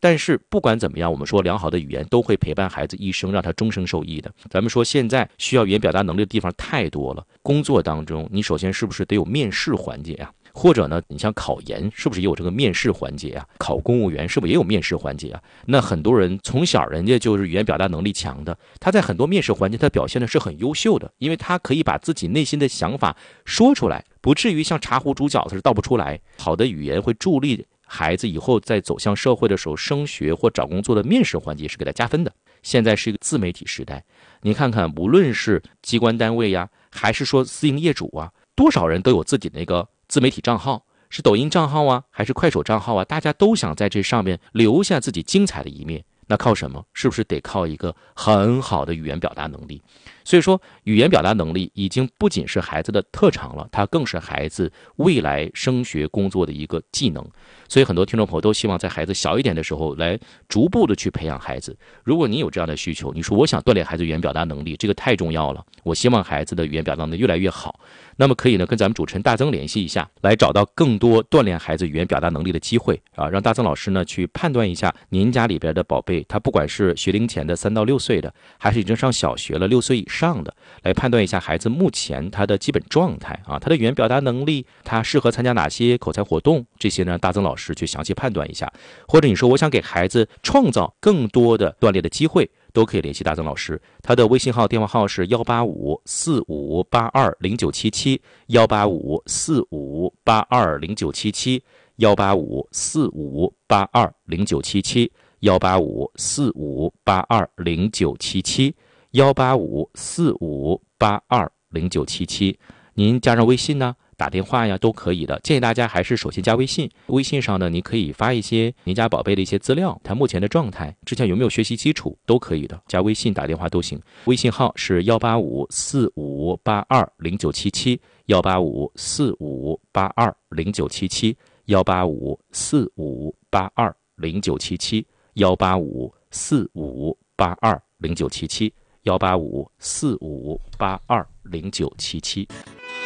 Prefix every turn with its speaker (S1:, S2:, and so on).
S1: 但是不管怎么样，我们说良好的语言都会陪伴孩子一生，让他终生受益的。咱们说现在需要语言表达能力的地方太多了，工作当中你首先是不是得有面试环节啊？或者呢，你像考研是不是也有这个面试环节啊？考公务员是不是也有面试环节啊？那很多人从小人家就是语言表达能力强的，他在很多面试环节他表现的是很优秀的，因为他可以把自己内心的想法说出来，不至于像茶壶煮饺子是倒不出来。好的语言会助力孩子以后在走向社会的时候，升学或找工作的面试环节是给他加分的。现在是一个自媒体时代，你看看无论是机关单位呀，还是说私营业主啊，多少人都有自己的那个自媒体账号，是抖音账号啊，还是快手账号啊，大家都想在这上面留下自己精彩的一面。那靠什么？是不是得靠一个很好的语言表达能力？所以说语言表达能力已经不仅是孩子的特长了，它更是孩子未来升学工作的一个技能。所以很多听众朋友都希望在孩子小一点的时候来逐步的去培养孩子。如果你有这样的需求，你说我想锻炼孩子语言表达能力，这个太重要了，我希望孩子的语言表达能力越来越好，那么可以呢跟咱们主持人大曾联系一下，来找到更多锻炼孩子语言表达能力的机会啊，让大曾老师呢去判断一下您家里边的宝贝，他不管是学龄前的3到6岁的，还是已经上小学了6岁以上的，来判断一下孩子目前他的基本状态啊，他的语言表达能力，他适合参加哪些口才活动，这些呢大曾老师去详细判断一下。或者你说我想给孩子创造更多的锻炼的机会，都可以联系大曾老师，他的微信号电话号是18545820977 18545820977 18545820977 18545820977 18545820977，您加上微信呢，打电话呀都可以的。建议大家还是首先加微信，微信上呢你可以发一些您家宝贝的一些资料，他目前的状态，之前有没有学习基础都可以的，加微信打电话都行。微信号是18545820977 18545820977 18545820977 18545820977 18545820977。